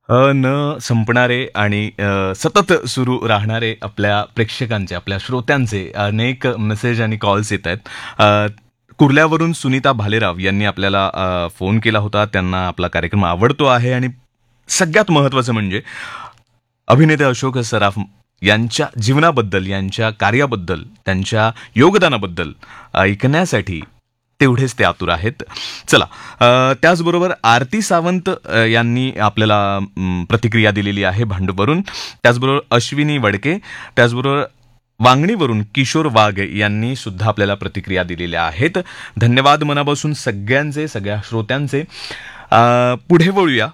न संपणारे आणि सतत सुरू राहणारे आपल्या प्रेक्षकांचे, आपल्या श्रोत्यांचे अनेक मेसेज आणि कॉल्स येत आहेत. कुर्ल्यावरून सुनीता भालेराव यांनी आपल्याला फोन केला होता. त्यांना आपला कार्यक्रम आवडतो आहे आणि सगळ्यात महत्त्वाचं म्हणजे अभिनेते अशोक सराफ यांच्या जीवनाबद्दल, यांच्या कार्याबद्दल, त्यांच्या योगदानाबद्दल ऐकण्यासाठी तेवढेच ते आतुर आहेत. चला, त्याचबरोबर आरती सावंत यांनी आपल्याला प्रतिक्रिया दिलेली आहे भांडूपवरून. त्याचबरोबर अश्विनी वडके, त्याचबरोबर वांगणीवरून किशोर वाघ यांनी सुद्धा आपल्याला प्रतिक्रिया दिलेल्या आहेत. धन्यवाद मनापासून सगळ्यांचे, सगळ्या श्रोत्यांचे. पुढे वळूया.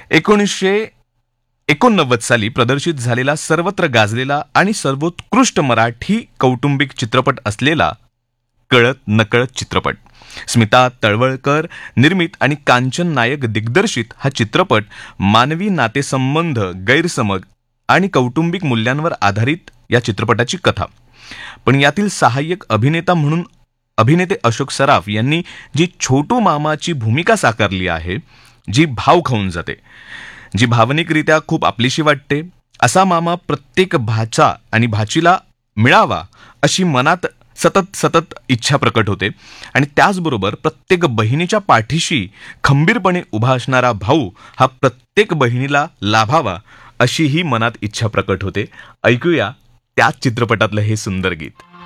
1989 साली प्रदर्शित झालेला, सर्वत्र गाजलेला आणि सर्वोत्कृष्ट मराठी कौटुंबिक चित्रपट असलेला कळत नकळत चित्रपट. स्मिता तळवळकर निर्मित आणि कांचन नायक दिग्दर्शित हा चित्रपट मानवी नातेसंबंध, गैरसमज आणि कौटुंबिक मूल्यांवर आधारित या चित्रपटाची कथा. पण यातील सहाय्यक अभिनेता म्हणून अभिनेते अशोक सराफ यांनी जी छोटू मामाची भूमिका साकारली आहे, जी भाव खाऊन जाते, जी भावनिकरित्या खूप आपलीशी वाटते, असा मामा प्रत्येक भाचा आणि भाचीला मिळावा अशी मनात सतत सतत इच्छा प्रकट होते. आणि त्याचबरोबर प्रत्येक बहिणीच्या पाठीशी खंबीरपणे उभा असणारा भाऊ हा प्रत्येक बहिणीला लाभावा अशीही मनात इच्छा प्रकट होते. ऐकूया त्याच चित्रपटातलं हे सुंदर गीत.